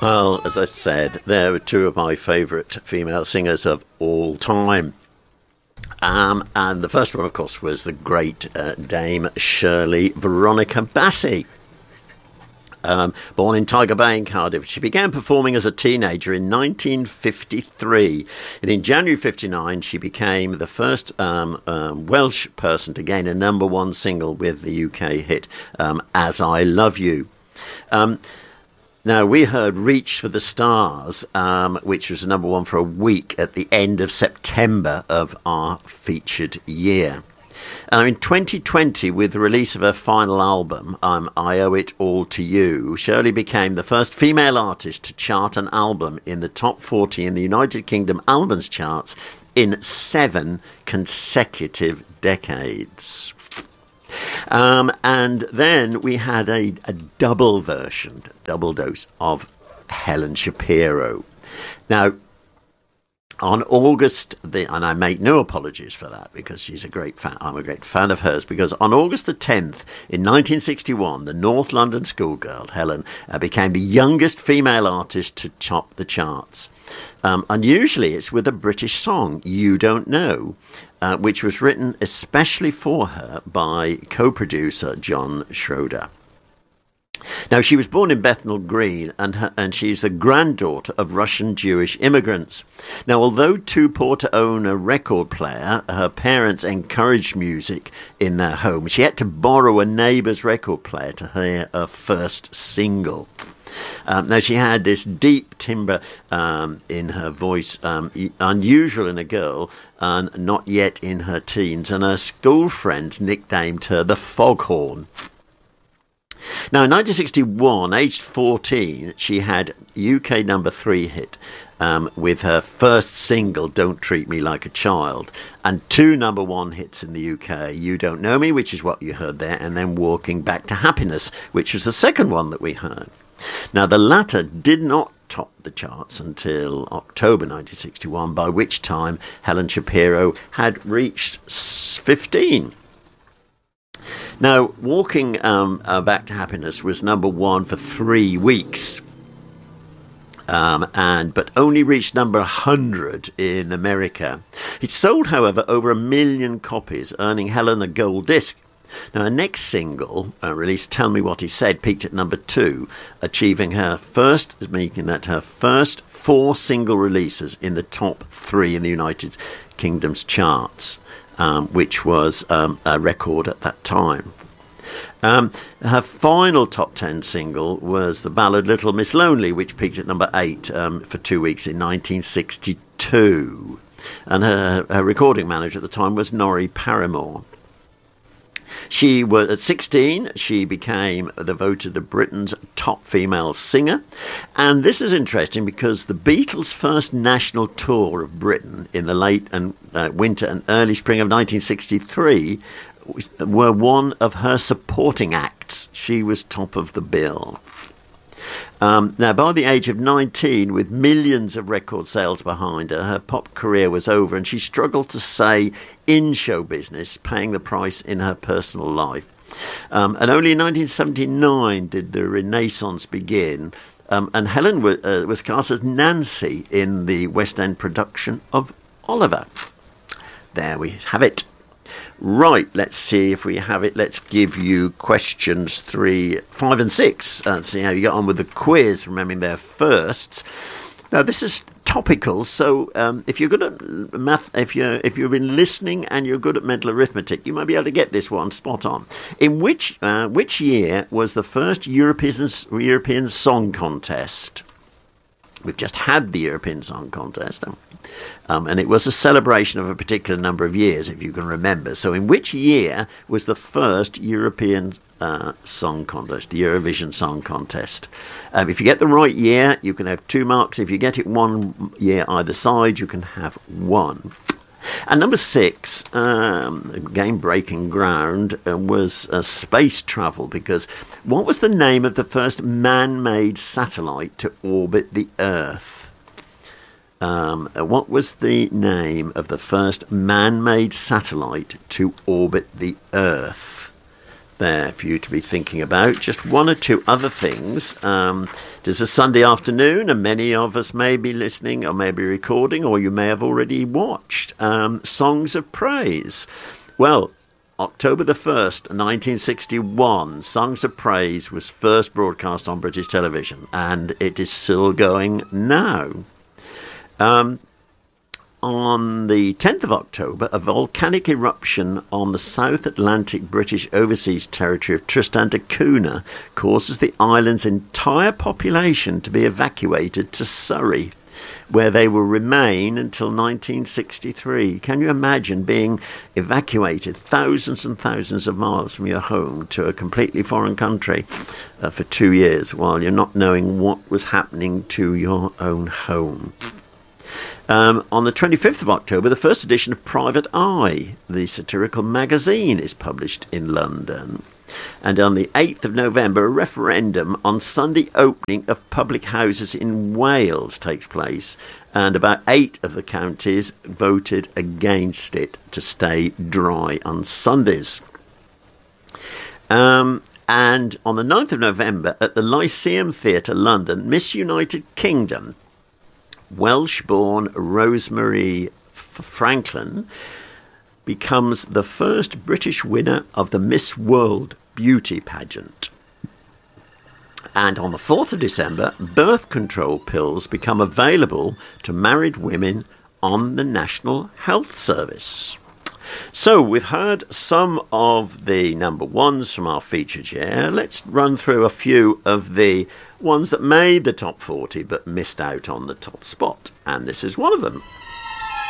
Well, as I said, they're two of my favourite female singers of all time. And the first one, of course, was the great Dame Shirley Veronica Bassey. Born in Tiger Bay in Cardiff, she began performing as a teenager in 1953. And in January 1959, she became the first Welsh person to gain a number one single with the UK hit As I Love You. Now, we heard Reach for the Stars, which was number one for a week at the end of September of our featured year. In 2020, with the release of her final album, I Owe It All to You, Shirley became the first female artist to chart an album in the top 40 in the United Kingdom albums charts in 7 consecutive decades. And then we had a double dose of Helen Shapiro. Now, on August, and I make no apologies for that because she's a great fan. I'm a great fan of hers because on August the 10th in 1961, the North London schoolgirl Helen became the youngest female artist to top the charts. Unusually, it's with a British song, You Don't Know, which was written especially for her by co-producer John Schroeder. Now, she was born in Bethnal Green, and she's the granddaughter of Russian Jewish immigrants. Now, although too poor to own a record player, her parents encouraged music in their home. She had to borrow a neighbour's record player to hear her first single. Now, she had this deep timbre in her voice, unusual in a girl, and not yet in her teens, and her school friends nicknamed her the Foghorn. Now, in 1961, aged 14, she had UK number 3 hit with her first single, Don't Treat Me Like a Child, and 2 number 1 hits in the UK, You Don't Know Me, which is what you heard there, and then Walking Back to Happiness, which was the second one that we heard. Now, the latter did not top the charts until October 1961, by which time Helen Shapiro had reached 15. Now, Walking Back to Happiness was number 1 for 3 weeks, but only reached number 100 in America. It sold, however, over 1 million copies, earning Helen a gold disc. Now, her next single, released Tell Me What He Said, peaked at number 2, making that her first 4 single releases in the top 3 in the United Kingdom's charts. Which was a record at that time. Her final top 10 single was the ballad Little Miss Lonely, which peaked at number 8 for 2 weeks in 1962. And her recording manager at the time was Norrie Paramore. She was at 16. She became voted the Britain's top female singer, and this is interesting because the Beatles' first national tour of Britain in the late and winter and early spring of 1963 were one of her supporting acts. She was top of the bill. Now, by the age of 19, with millions of record sales behind her, her pop career was over, and she struggled to stay in show business, paying the price in her personal life. And only in 1979 did the Renaissance begin, and Helen was cast as Nancy in the West End production of Oliver. There we have it. Right, let's see if we have it. Let's give you questions 3, 5 and 6 and see how you get on with the quiz, remembering their firsts. Now, this is topical, so if you're good at math, if you've been listening and you're good at mental arithmetic, you might be able to get this one spot on. In which year was the first European Song Contest? We've just had the European Song Contest, and it was a celebration of a particular number of years, if you can remember. So in which year was the first European Song Contest, the Eurovision Song Contest? If you get the right year, you can have 2 marks. If you get it 1 year either side, you can have 1. And number 6, again breaking ground, was space travel, because what was the name of the first man-made satellite to orbit the Earth? What was the name of the first man-made satellite to orbit the Earth? there for you to be thinking about. Just one or two other things. It is a Sunday afternoon, and many of us may be listening or may be recording, or you may have already watched Songs of Praise. Well, October the 1st, 1961, Songs of Praise was first broadcast on British television, and it is still going now. On the 10th of October, a volcanic eruption on the South Atlantic British overseas territory of Tristan da Cunha causes the island's entire population to be evacuated to Surrey, where they will remain until 1963. Can you imagine being evacuated thousands and thousands of miles from your home to a completely foreign country for 2 years while you're not knowing what was happening to your own home? On the 25th of October, the first edition of Private Eye, the satirical magazine, is published in London. And on the 8th of November, a referendum on Sunday opening of public houses in Wales takes place. And about 8 of the counties voted against it to stay dry on Sundays. And on the 9th of November, at the Lyceum Theatre, London, Miss United Kingdom, Welsh-born Rosemary Franklin becomes the first British winner of the Miss World beauty pageant. And on the 4th of December, birth control pills become available to married women on the National Health Service. So we've heard some of the number ones from our featured year. Let's run through a few of the ones that made the top 40 but missed out on the top spot. And this is one of them.